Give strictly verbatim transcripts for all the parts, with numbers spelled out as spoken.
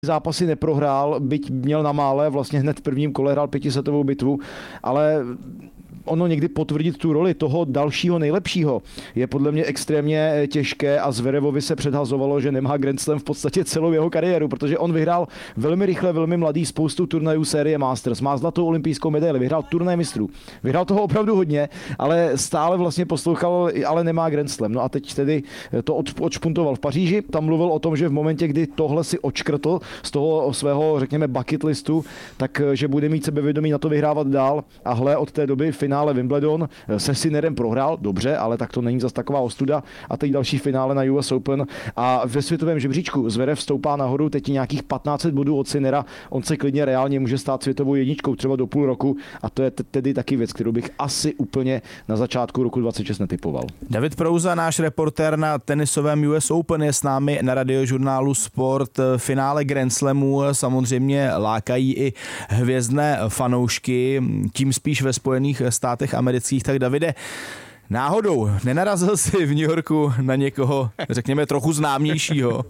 zápasy neprohrál, byť měl na mále, vlastně hned v prvním kole hrál pětisetovou bitvu, ale ono někdy potvrdit tu roli toho dalšího nejlepšího je podle mě extrémně těžké a Zverevovi se předhazovalo, že nemá Grand Slam v podstatě celou jeho kariéru, protože on vyhrál velmi rychle, velmi mladý spoustu turnajů série Masters, má zlatou olympijskou medaili, vyhrál turnaj mistrů, vyhrál toho opravdu hodně, ale stále vlastně poslouchal, ale nemá Grand Slam. No a teď tedy to odšpuntoval v Paříži, tam mluvil o tom, že v momentě, kdy tohle si odškrtl z toho svého, řekněme, bucket listu, tak že bude mít sebevědomí na to vyhrávat dál a hle od té doby finále Wimbledon se Sinnerem prohrál, dobře, ale tak to není zas taková ostuda a teď další finále na U S Open a ve světovém žebříčku Zverev stoupá nahoru, teď nějakých patnáct set bodů od Sinnera, on se klidně reálně může stát světovou jedničkou třeba do půl roku a to je tedy taky věc, kterou bych asi úplně na začátku roku dvacet šest netypoval. David Prouza, náš reportér na tenisovém U S Open, je s námi na radiožurnálu Sport. Finále Grand Slamu samozřejmě lákají i hvězdné fanoušky, tím spíš ve Spojených státech amerických. Tak Davide, náhodou nenarazil jsi v New Yorku na někoho, řekněme, trochu známějšího?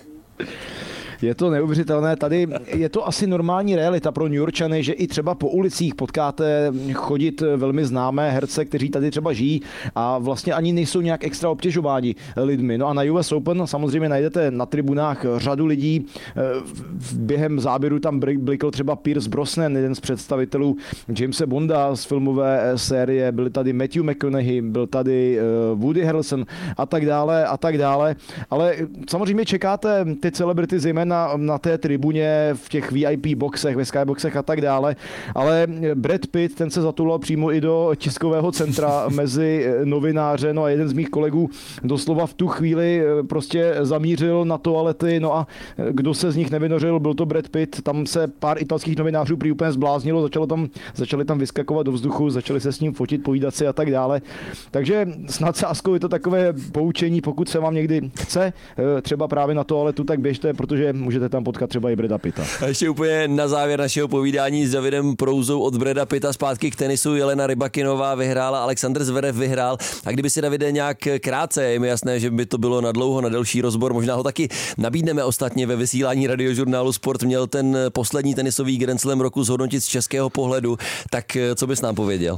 Je to neuvěřitelné, tady je to asi normální realita pro New Yorkčany, že i třeba po ulicích potkáte chodit velmi známé herce, kteří tady třeba žijí a vlastně ani nejsou nějak extra obtěžováni lidmi. No a na U S Open samozřejmě najdete na tribunách řadu lidí. Během záběru tam blikl třeba Pierce Brosnan, jeden z představitelů Jamese Bonda z filmové série, byl tady Matthew McConaughey, byl tady Woody Harrelson a tak dále a tak dále. Ale samozřejmě čekáte ty celebrity zejména Na, na té tribuně, v těch V I P boxech, ve skyboxech a tak dále, ale Brad Pitt, ten se zatulal přímo i do tiskového centra mezi novináře, no a jeden z mých kolegů doslova v tu chvíli prostě zamířil na toalety, no a kdo se z nich nevynořil, byl to Brad Pitt, tam se pár italských novinářů prý úplně zbláznilo, začalo tam, začali tam vyskakovat do vzduchu, začali se s ním fotit, povídat si a tak dále, takže s nadsázkou je to takové poučení, pokud se vám někdy chce, třeba právě na toaletu, tak běžte, protože můžete tam potkat třeba i Brada Pitta. A ještě úplně na závěr našeho povídání s Davidem Prouzou od Brada Pitta zpátky k tenisu. Jelena Rybakinová vyhrála, Alexander Zverev vyhrál. A kdyby si, Davide, nějak krátce, je mi jasné, že by to bylo na dlouho, na delší rozbor, možná ho taky nabídneme ostatně ve vysílání radiožurnálu Sport, měl ten poslední tenisový Grand Slam roku zhodnotit z českého pohledu, tak co bys nám pověděl?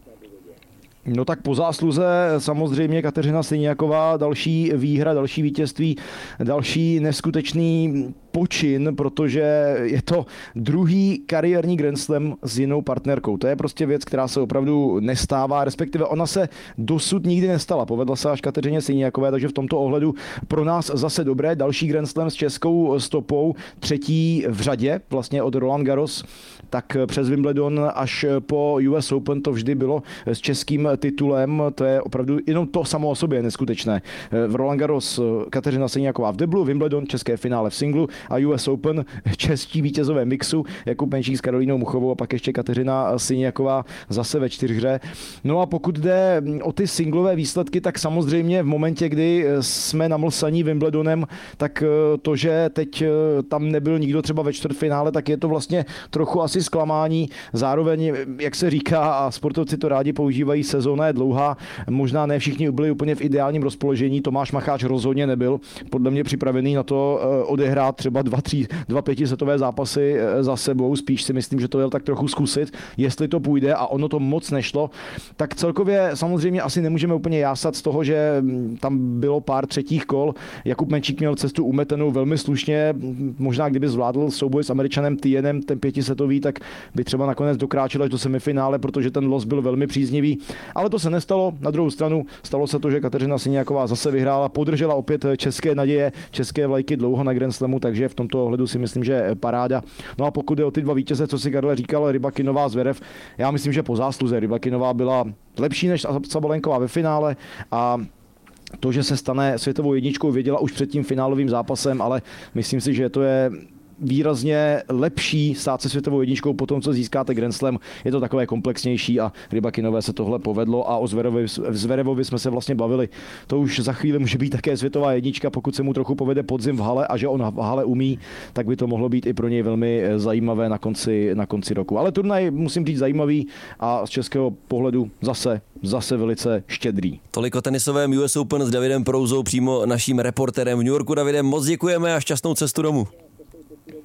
No tak po zásluze samozřejmě Kateřina Siniaková, další výhra, další vítězství, další neskutečný počin, protože je to druhý kariérní Grand Slam s jinou partnerkou. To je prostě věc, která se opravdu nestává, respektive ona se dosud nikdy nestala. Povedla se až Kateřině Siniakové, takže v tomto ohledu pro nás zase dobré. Další Grand Slam s českou stopou, třetí v řadě, vlastně od Roland Garros, tak přes Wimbledon až po U S Open to vždy bylo s českým titulem. To je opravdu jenom to samo o sobě neskutečné. V Roland Garros Kateřina Siniaková v deblu, Wimbledon české finále v singlu a U S Open čeští vítězové mixu, Jakub Menšík s Karolínou Muchovou a pak ještě Kateřina Siniaková zase ve čtyřhře. No a pokud jde o ty singlové výsledky, tak samozřejmě v momentě, kdy jsme namlsaní Wimbledonem, tak to, že teď tam nebyl nikdo třeba ve čtvrtfinále, tak je to vlastně trochu asi zklamání. Zároveň, jak se říká, a sportovci to rádi používají, sezóna je dlouhá, možná ne všichni byli úplně v ideálním rozpoložení, Tomáš Macháč rozhodně nebyl, podle mě připravený na to odehrát třeba dva, tři, dva pětisetové zápasy za sebou, spíš si myslím, že to jel tak trochu zkusit, jestli to půjde a ono to moc nešlo, tak celkově samozřejmě asi nemůžeme úplně jásat z toho, že tam bylo pár třetích kol, Jakub Menšík měl cestu umetenou velmi slušně, možná kdyby zvládl souboj s Američanem Tienem, ten pětisetový, tak by třeba nakonec dokráčel až do semifinále, protože ten los byl velmi příznivý, ale to se nestalo. Na druhou stranu stalo se to, že Kateřina Siniaková zase vyhrála, podržela opět české naděje, české vlajky dlouho na Grand Slamu, takže v tomto ohledu si myslím, že paráda. No a pokud jde o ty dva vítěze, co si Karle říkal, Rybakinová, Zverev, já myslím, že po zásluze Rybakinová byla lepší než Sabalenková ve finále a to, že se stane světovou jedničkou, věděla už před tím finálovým zápasem, ale myslím si, že to je výrazně lepší stát se světovou jedničkou po tom, co získáte Grand Slam. Je to takové komplexnější a Rybakinové se tohle povedlo a o Zverevovi, Zverevovi jsme se vlastně bavili. To už za chvíli může být také světová jednička, pokud se mu trochu povede podzim v hale a že on v hale umí, tak by to mohlo být i pro něj velmi zajímavé na konci, na konci roku. Ale turnaj, musím říct, zajímavý a z českého pohledu zase zase velice štědrý. Toliko tenisovém U S Open s Davidem Prouzou, přímo naším reportérem v New Yorku. Davide, moc děkujeme a šťastnou cestu domů.